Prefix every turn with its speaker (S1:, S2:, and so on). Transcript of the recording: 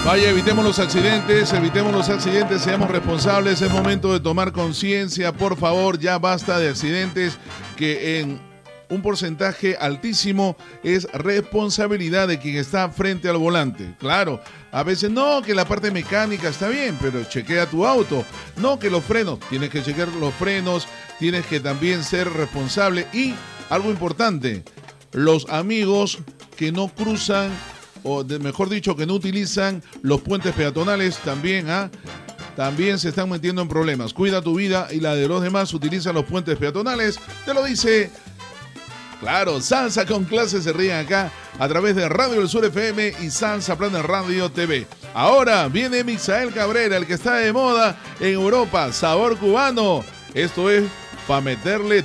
S1: Vaya, evitemos los accidentes, seamos responsables, es momento de tomar conciencia, por favor, ya basta de accidentes que en un porcentaje altísimo es responsabilidad de quien está frente al volante. Claro, a veces no, que la parte mecánica está bien, pero chequea tu auto. No, que los frenos, tienes que chequear los frenos, tienes que también ser responsable. Y algo importante, los amigos que no cruzan, mejor dicho, que no utilizan los puentes peatonales también, también se están metiendo en problemas. Cuida tu vida y la de los demás, utiliza los puentes peatonales. Te lo dice, claro, Salsa con Clase, se ríen acá a través de Radio del Sur FM y Salsa Planet Radio TV. Ahora viene Misael Cabrera, el que está de moda en Europa, sabor cubano. Esto es para meterle